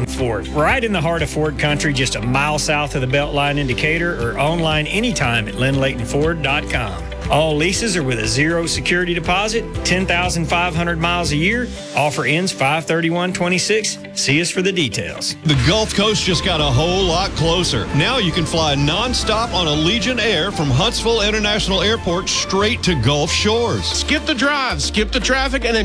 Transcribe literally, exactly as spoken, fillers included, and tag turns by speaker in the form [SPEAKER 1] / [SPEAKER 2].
[SPEAKER 1] Layton Ford. Right in the heart of Ford country, just a mile south of the Beltline indicator, or online anytime at lynn layton ford dot com. All leases are with a zero security deposit, ten thousand five hundred miles a year. Offer ends five thirty-one twenty-six. See us for the details.
[SPEAKER 2] The Gulf Coast just got a whole lot closer. Now you can fly nonstop on Allegiant Air from Huntsville International Airport straight to Gulf Shores.
[SPEAKER 3] Skip the drive, skip the traffic, and